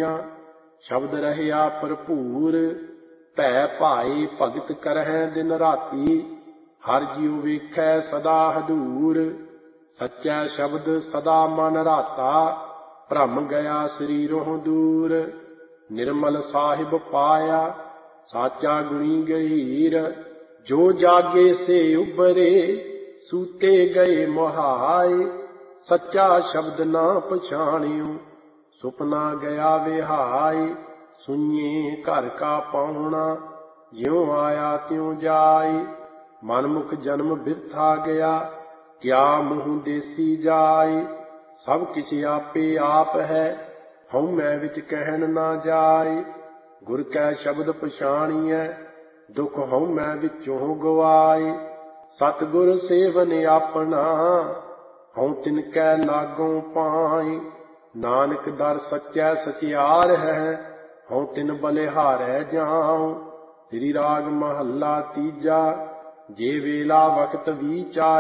ਕੀਆਂ। ਸ਼ਬਦ ਰਹਿਆ ਭਰਪੂਰ, ਭੈ ਭਾਏ ਭਗਤ ਕਰਹਿ ਦਿਨ ਰਾਤੀ। ਹਰ ਜਿਉ ਵੇਖੈ ਸਦਾ ਹਦੂਰ, ਸੱਚਾ ਸ਼ਬਦ ਸਦਾ ਮਨ ਰਾਤਾ। ਭ੍ਰਮ ਗਿਆ ਸਰੀਰੋਂ ਦੂਰ, ਨਿਰਮਲ ਸਾਹਿਬ ਪਾਇਆ ਸਾਚਾ ਗੁਣੀ ਗਹੀਰ। ਜੋ ਜਾਗੇ ਸੇ ਉਬਰੇ, ਸੂਤੇ ਗਏ ਮੁਹਾਏ। ਸੱਚਾ ਸ਼ਬਦ ਨਾ ਪਛਾਣਿਓ, ਸੁਪਨਾ ਗਿਆ ਵਿਹਾਏ। ਸੁਈਏ ਘਰ ਕਾ ਪਾਉਣਾ, ਜਿਉ ਆਇਆ ਤਿਉ ਜਾਏ। ਮਨਮੁਖ ਜਨਮ ਬਿਰਥਾ ਗਿਆ, ਕਿਆ ਮੂੰਹ ਦੇਸੀ ਜਾਏ। ਸਭ ਕਿਛ ਆਪੇ ਆਪ ਹੈ, ਹਉਮੈ ਵਿੱਚ ਕਹਿਣ ਨਾ ਜਾਏ। ਗੁਰ ਕੈ ਸ਼ਬਦ ਪਛਾਣੀਐ, ਦੁਖ ਹਉਮੈ ਵਿੱਚੋਂ ਗਵਾਏ। ਸਤਿਗੁਰ ਸੇਵਨ ਆਪਣਾ, ਹਉ ਤਿਨ ਕੈ ਲਾਗੋਂ ਪਾਏ। ਨਾਨਕ ਦਰ ਸੱਚੈ ਸਚਿਆਰ ਹੈ, ਹਉ ਤਿਨ ਬਲਿਹਾਰੈ ਜਾਉ। ਸ੍ਰੀ ਰਾਗ ਮਹੱਲਾ ਤੀਜਾ। ਜੇ ਵੇਲਾ ਵਖਤ ਵਿਚਾਰ